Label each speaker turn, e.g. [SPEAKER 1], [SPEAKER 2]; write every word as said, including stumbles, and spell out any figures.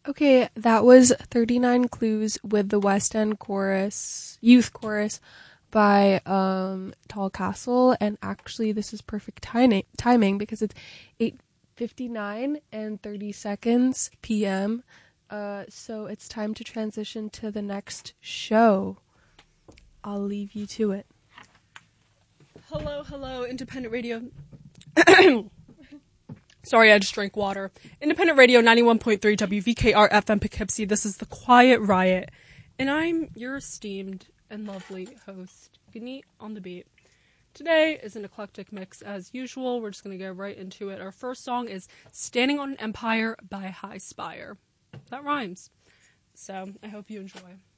[SPEAKER 1] Okay, that was thirty-nine Clues with the West End Chorus, Youth Chorus by um, Tall Castle. And actually, this is perfect timing, timing because it's eight fifty-nine and thirty seconds p m. Uh, so it's time to transition to the next show. I'll leave you to it.
[SPEAKER 2] Hello, hello, Independent Radio. Sorry, I just drank water. Independent Radio ninety-one point three W V K R F M Poughkeepsie. This is the Quiet Riot. And I'm your esteemed and lovely host, Gneet on the beat. Today is an eclectic mix as usual. We're just going to go right into it. Our first song is Standing on an Empire by High Spire. That rhymes. So I hope you enjoy.